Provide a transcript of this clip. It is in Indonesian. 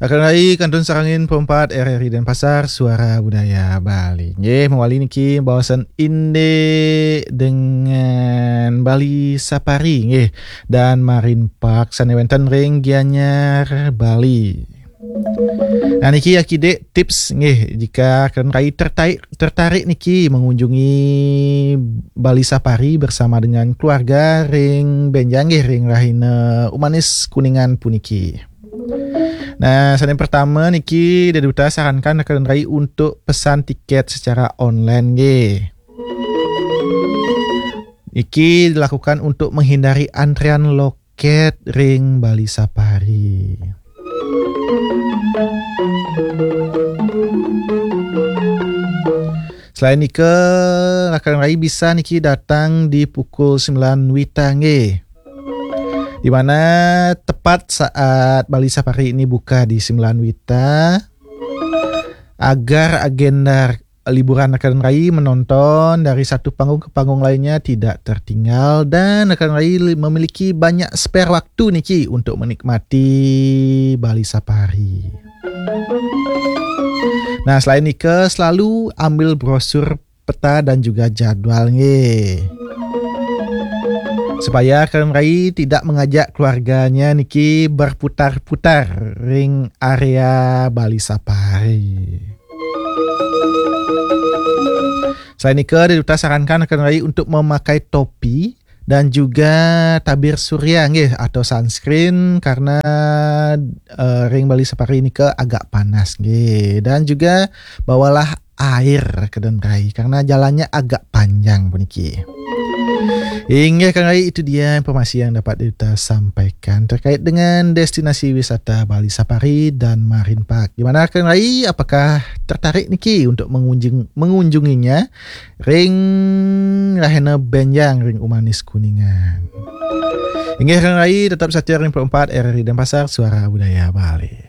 Akan rai kantun sarangin perempat RRI Denpasar, Suara Budaya Bali. Mewali niki bawasan inde dengan Bali Safari dan Marine Park Sanewenten ring Gianyar Bali. Nah niki akide tips jika kalian rai tertarik niki mengunjungi Bali Safari bersama dengan keluarga ring Benjang ring Rahina Umanis Kuningan puniki. Nah, yang pertama niki Deduta sarankan kalian rai untuk pesan tiket secara online Niki dilakukan untuk menghindari antrian loket ring Bali Safari. Selain nike, kalian rai bisa niki datang di pukul 9 WITA di mana tepat saat Bali Safari ini buka di 9 WITA agar agenda liburan akan rai menonton dari satu panggung ke panggung lainnya tidak tertinggal dan akan rai memiliki banyak spare waktu niki untuk menikmati Bali Safari. Nah, selain nike selalu ambil brosur peta dan juga jadwal supaya kalian rai tidak mengajak keluarganya niki berputar-putar ring area Bali Safari. Selain itu, Deduta sarankan kalian rai untuk memakai topi dan juga tabir surya atau sunscreen karena ring Bali Safari ini agak panas dan juga bawalah air ke rai karena jalannya agak panjang puniki. Hingga kali itu dia informasi yang dapat kita sampaikan terkait dengan destinasi wisata Bali Safari dan Marine Park. Gimana kalian rai? Apakah tertarik niki untuk mengunjunginya? Ring Rahena Benjang, ring Umanis Kuningan. Hingga kalian rai tetap setia ring 4 RRI Denpasar, Suara Budaya Bali.